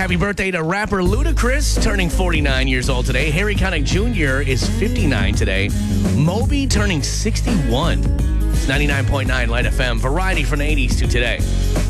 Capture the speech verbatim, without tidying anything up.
Happy birthday to rapper Ludacris, turning forty-nine years old today. Harry Connick Junior is fifty-nine today. Moby turning sixty-one. It's ninety-nine point nine Light F M. Variety from the eighties to today.